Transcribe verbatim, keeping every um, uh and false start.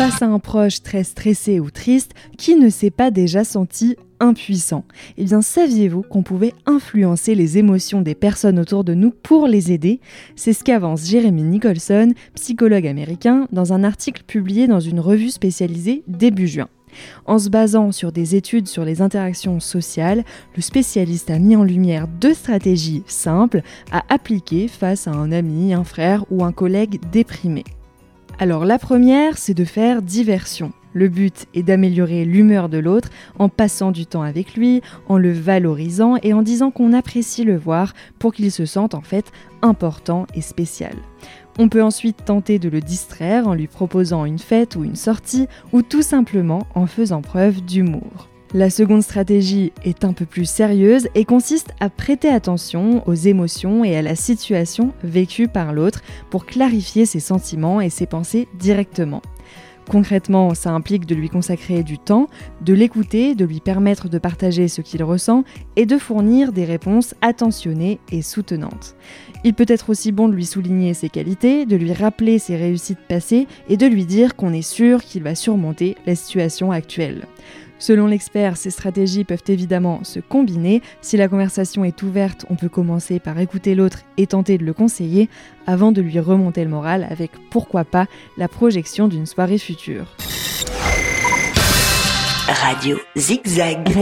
Face à un proche très stressé ou triste, qui ne s'est pas déjà senti impuissant ? Eh bien, saviez-vous qu'on pouvait influencer les émotions des personnes autour de nous pour les aider ? C'est ce qu'avance Jeremy Nicholson, psychologue américain, dans un article publié dans une revue spécialisée début juin. En se basant sur des études sur les interactions sociales, le spécialiste a mis en lumière deux stratégies simples à appliquer face à un ami, un frère ou un collègue déprimé. Alors la première, c'est de faire diversion. Le but est d'améliorer l'humeur de l'autre en passant du temps avec lui, en le valorisant et en disant qu'on apprécie le voir pour qu'il se sente en fait important et spécial. On peut ensuite tenter de le distraire en lui proposant une fête ou une sortie ou tout simplement en faisant preuve d'humour. La seconde stratégie est un peu plus sérieuse et consiste à prêter attention aux émotions et à la situation vécue par l'autre pour clarifier ses sentiments et ses pensées directement. Concrètement, ça implique de lui consacrer du temps, de l'écouter, de lui permettre de partager ce qu'il ressent et de fournir des réponses attentionnées et soutenantes. Il peut être aussi bon de lui souligner ses qualités, de lui rappeler ses réussites passées et de lui dire qu'on est sûr qu'il va surmonter la situation actuelle. Selon l'expert, ces stratégies peuvent évidemment se combiner. Si la conversation est ouverte, on peut commencer par écouter l'autre et tenter de le conseiller avant de lui remonter le moral avec, pourquoi pas, la projection d'une soirée future. Radio Zigzag.